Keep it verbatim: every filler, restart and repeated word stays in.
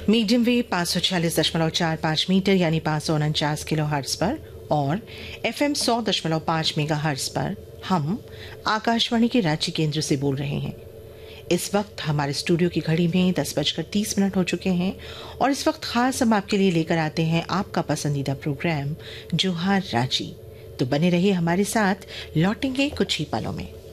Medium wave पाँच सौ छियालीस दशमलव चार पाँच मीटर यानी पाँच सौ उनचास किलो हर्ट्ज पर और एफएम सौ दशमलव पाँच मेगा हर्ट्ज पर हम आकाशवाणी के रांची केंद्र से बोल रहे हैं। इस वक्त हमारे स्टूडियो की घड़ी में दस बजकर तीस मिनट हो चुके हैं और इस वक्त खास हम आपके लिए लेकर आते हैं आपका पसंदीदा प्रोग्राम जोहार रांची। तो बने रहिए हमारे साथ, लौटेंगे कुछ ही पलों में।